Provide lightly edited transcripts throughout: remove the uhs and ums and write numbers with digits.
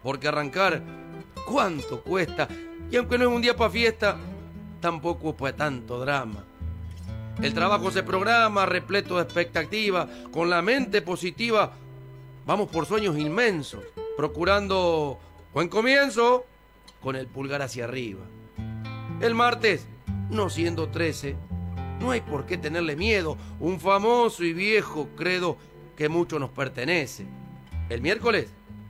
Porque arrancar, ¿cuánto cuesta? Y aunque no es un día para fiesta, tampoco es para tanto drama. El trabajo se programa, repleto de expectativa, con la mente positiva. Vamos por sueños inmensos, procurando buen comienzo, con el pulgar hacia arriba. El martes, no siendo 13, no hay por qué tenerle miedo, un famoso y viejo credo que mucho nos pertenece. El miércoles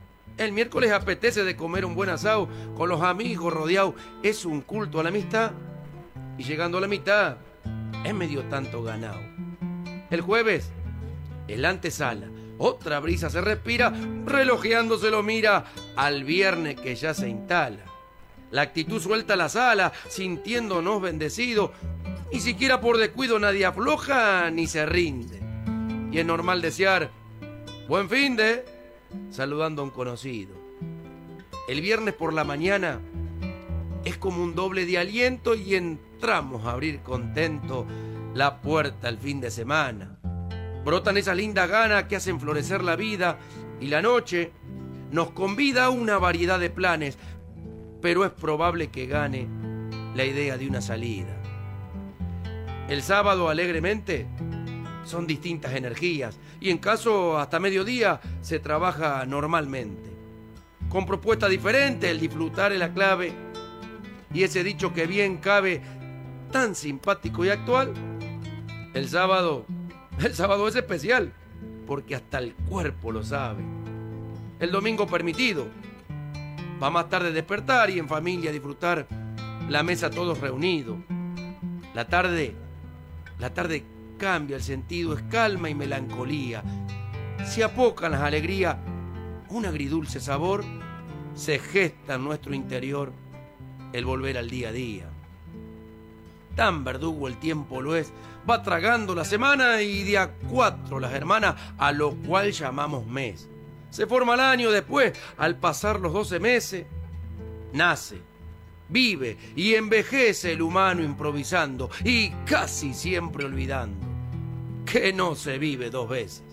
apetece de comer un buen asado con los amigos rodeados, es un culto a la amistad, y llegando a la mitad, es medio tanto ganado. El jueves, en la antesala, otra brisa se respira, relojeándose lo mira al viernes que ya se instala. La actitud suelta la sala, sintiéndonos bendecidos, ni siquiera por descuido nadie afloja ni se rinde. Y es normal desear buen finde, saludando a un conocido. El viernes por la mañana es como un doble de aliento y entramos a abrir contento la puerta al fin de semana. Brotan esas lindas ganas que hacen florecer la vida y la noche nos convida a una variedad de planes, pero es probable que gane la idea de una salida. El sábado, alegremente, son distintas energías y en caso hasta mediodía se trabaja normalmente. Con propuesta diferente, el disfrutar es la clave y ese dicho que bien cabe, tan simpático y actual. El sábado es especial porque hasta el cuerpo lo sabe. El domingo permitido, va más tarde despertar y en familia disfrutar la mesa todos reunidos. La tarde cambia el sentido, es calma y melancolía. Se apocan las alegrías, un agridulce sabor se gesta en nuestro interior, el volver al día a día. Tan verdugo el tiempo lo es, va tragando la semana y de a 4 las hermanas, a lo cual llamamos mes. Se forma el año después, al pasar los 12 meses, nace, vive y envejece el humano improvisando y casi siempre olvidando que no se vive 2 veces.